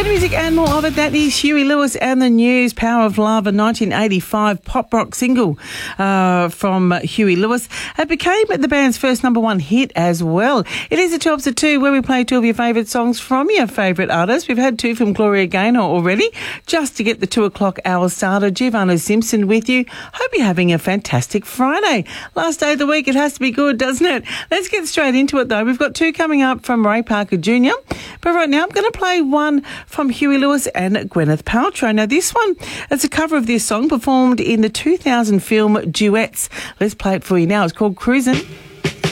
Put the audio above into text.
Better music and more of it. That is Huey Lewis and the News, Power of Love, a 1985 pop rock single from Huey Lewis. It became the band's first number one hit as well. It is a 12 to 2 where we play two of your favourite songs from your favourite artists. We've had two from Gloria Gaynor already. Just to get the 2 o'clock hour started, Giovanna Simpson with you. Hope you're having a fantastic Friday. Last day of the week, it has to be good, doesn't it? Let's get straight into it though. We've got two coming up from Ray Parker Jr. But right now I'm going to play one from Huey Lewis and Gwyneth Paltrow. Now this one, it's a cover of this song performed in the 2000 film Duets. Let's play it for you now. It's called Cruisin'.